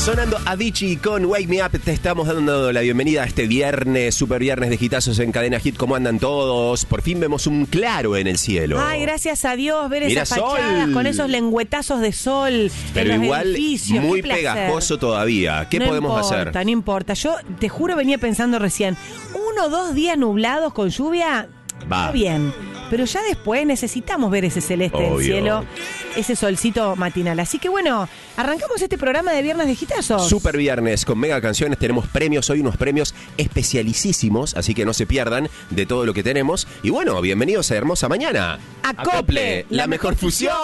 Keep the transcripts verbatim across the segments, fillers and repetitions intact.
Sonando Avicii con Wake Me Up, te estamos dando la bienvenida a este viernes, super viernes de hitazos en Cadena Hit. ¿Cómo andan todos? Por fin vemos un claro en el cielo. Ay, gracias a Dios, ver Mira, esas fachadas sol. con esos lengüetazos de sol. Pero en los igual edificios. muy Qué placer. pegajoso todavía. ¿Qué no podemos importa, hacer? No importa, yo te juro venía pensando recién, uno o dos días nublados con lluvia, Va. está bien. Pero ya después necesitamos ver ese celeste Obvio. del cielo, ese solcito matinal. Así que bueno, arrancamos este programa de Viernes de Hitazos. Super viernes con mega canciones, tenemos premios, hoy unos premios especialicísimos, así que no se pierdan de todo lo que tenemos. Y bueno, bienvenidos a Hermosa Mañana. Acople, la mejor fusión.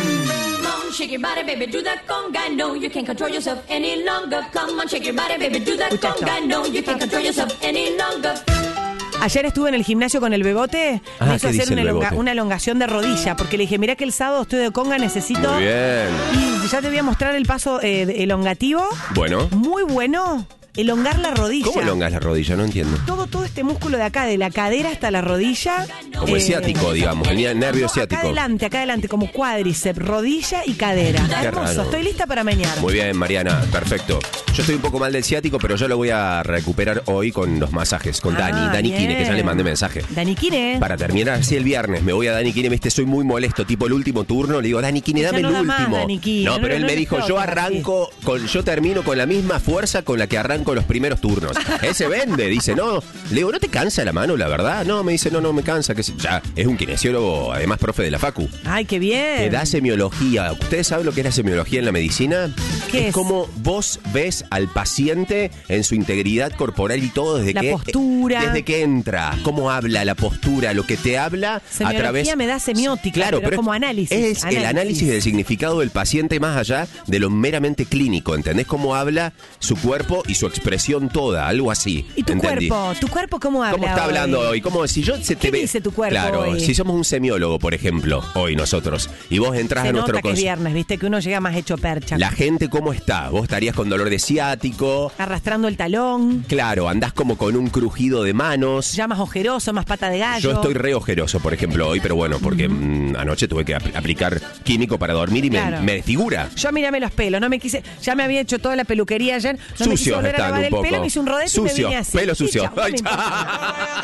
Come on, shake your body, baby, do that conga. No, you can't control yourself any longer. Come on, shake your body, baby, do that Escucha esto. conga. No, you can't control yourself any longer. Ayer estuve en el gimnasio con el Bebote, Ah, me hizo ¿qué hacer dice una, el elonga- Bebote? una elongación de rodilla, porque le dije, mirá que el sábado estoy de conga, necesito... Muy bien. Y ya te voy a mostrar el paso eh, de- elongativo. Bueno, Muy bueno, elongar la rodilla. ¿cómo elongas la rodilla? No entiendo. Todo, todo este músculo de acá, de la cadera hasta la rodilla. Como el eh, ciático, digamos, el nervio no, ciático. Acá adelante, acá adelante, como cuádriceps, rodilla y cadera. Qué Hermoso, raro. estoy lista para menear. Muy bien, Mariana, perfecto. Yo estoy un poco mal del ciático, pero yo lo voy a recuperar hoy con los masajes, con Ah, Dani, Dani bien. Kine, que ya le mandé mensaje. Dani Kine. Para terminar así el viernes, me voy a Dani Kine, viste, soy muy molesto, tipo el último turno, le digo, Dani Kine, Ya dame no el da más, último. Dani Kine, no, no, pero él no me le dijo, yo toca, arranco, con, yo termino con la misma fuerza con la que arranco los primeros turnos. Él se vende, dice, no, le digo, ¿no te cansa la mano, la verdad? No, me dice, no, no me cansa, que ya, es un kinesiólogo, además profe de la Facu. Ay, qué bien. Te da semiología. ¿Ustedes saben lo que es la semiología en la medicina? ¿Qué es? Como vos ves al paciente en su integridad corporal y todo desde La que postura. desde que entra, cómo habla, la postura, lo que te habla a Semiología través me da semiótica, claro, pero pero como análisis, Es el análisis. análisis del significado del paciente más allá de lo meramente clínico, ¿entendés? Cómo habla su cuerpo y su expresión toda, algo así. ¿Y tu ¿entendí? cuerpo? ¿Tu cuerpo cómo habla ¿Cómo está hoy? hablando hoy? ¿Cómo si yo se te ¿Qué ve? dice tu cuerpo Claro, hoy? si somos un semiólogo, por ejemplo, hoy nosotros, y vos entras Se a nuestro nota que es cons- viernes, viste, que uno llega más hecho percha. La gente, ¿cómo está? Vos estarías con dolor de ciático. Arrastrando el talón, Claro, andás como con un crujido de manos. ya más ojeroso, más pata de gallo. Yo estoy re ojeroso, por ejemplo, hoy, pero bueno, porque mm, anoche tuve que apl- aplicar químico para dormir y me- Claro. me, desfigura. Yo mírame los pelos, no me quise, ya me había hecho toda la peluquería ayer, no me quise Sucios volver a están lavar un el poco. pelo, me hice un rodete y Sucio, me vine así. pelo Sí, sucio. chau, no me Ay, importa.